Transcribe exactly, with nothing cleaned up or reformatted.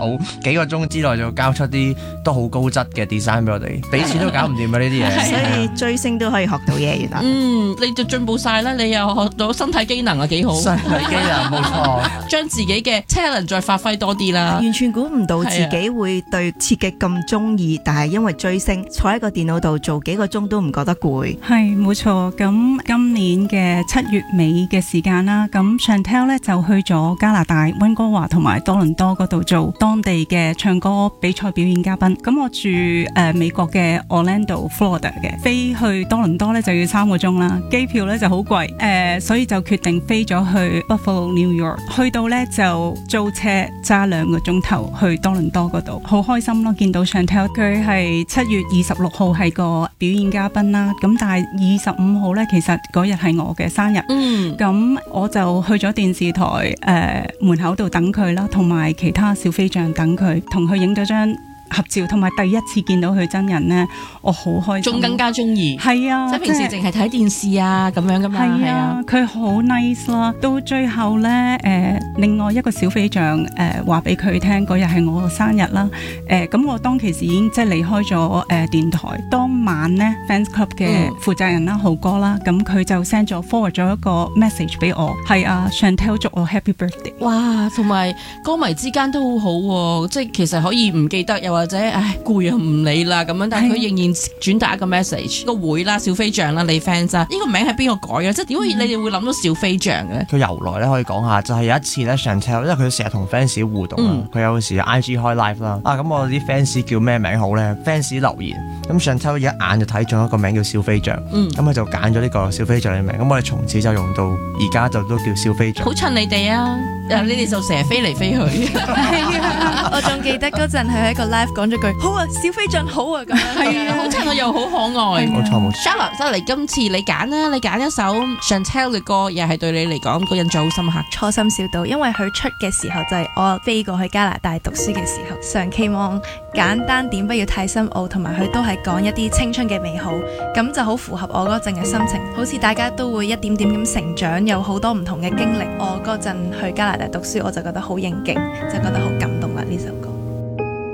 好幾個鐘之內就交出啲都好高質嘅 design 俾我哋，俾錢都搞唔掂啊呢啲嘢。 所以追星都可以學到嘢，原來。 嗯，你就進步晒啦，你又學到身體機能啊，幾好。 身體機能冇錯， 將自己嘅 talent 再發揮多啲啦。 完全估唔到自己會對設計咁中意，但係因為追星，坐喺個電腦度做幾個鐘都唔覺得攰。 係冇錯，咁今年嘅七月尾嘅時間啦，咁 Chantelle 咧就去咗加拿大溫哥華同埋多倫多嗰度做當地嘅唱歌比賽表演嘉賓。咁我住誒、呃、美國嘅 Orlando Florida 嘅，飛去多倫多咧就要三個鐘啦，機票咧就好貴，誒、呃、所以就決定飛咗去 Buffalo New York， 去到咧就租車揸兩個鐘頭去多倫多嗰度，好開心咯！見到 Chantelle 佢係七月二十六號係個表演嘉賓啦，咁但係二十五號咧其實嗰日係我嘅生日， 嗯， 咁我就去咗電視台誒、呃、門口度等佢啦，同埋其他小飛象等佢，同佢影咗張合照，同埋第一次見到佢真人呢，我好開心， 仲更加中意。 係啊， 即係平時淨係睇電視啊咁樣噶嘛。 係啊，佢好 nice 啦。到最後呢，誒、呃，另外一個小飛象誒話俾佢聽，嗰日係我生日啦。誒、呃，咁我當其時已經即係離開咗誒、呃、電台。當晚呢 fans club 嘅負責人啦，浩哥啦，咁佢就 send 咗 forward 咗一個 message 俾我，係啊 Chantelle 祝我 happy birthday。 哇，同埋歌迷之間都好好、啊，即係其實可以唔記得，又或者唉攰啊唔理啦咁樣，但係佢仍然轉達一個 message。個會啦，小飛象啦，你 fans 啊，呢個名係邊個改嘅？即係點解你哋會諗到小飛象嘅？ 佢由來咧可以講下，就係、是、有一次咧 Chantelle， 因為佢成日同 fans 互動啦，佢、嗯、有時 I G 開 live 啦，啊咁我啲 fans 叫咩名好咧 ？fans 留言，咁 Chantelle 一眼就睇中一個名叫小飛象，咁佢、嗯、就揀咗呢個小飛象嘅名，咁我哋從此就用到而家就都叫小飛象。 好襯你哋啊！你哋就成日飛嚟飛去。 我仲記得嗰陣佢喺個 live 講咗句好啊，小飛象好啊咁樣。 係啊，好襯又好可愛。 冇錯冇錯。 Charlotte，得嚟今次你揀啦，你揀一首 Chantelle 嘅歌，又係對你嚟講個印象好深刻。 初心小島，因為佢出嘅時候就係我飛過去加拿大讀書嘅時候，常期望簡單點，不要太深奧，同埋佢都係講一啲青春嘅美好，咁就好符合我嗰陣嘅心情。好似大家都會一點點咁成長，有好多唔同嘅經歷。我嗰陣去加拿大讀書，我就覺得好應景，就覺得好感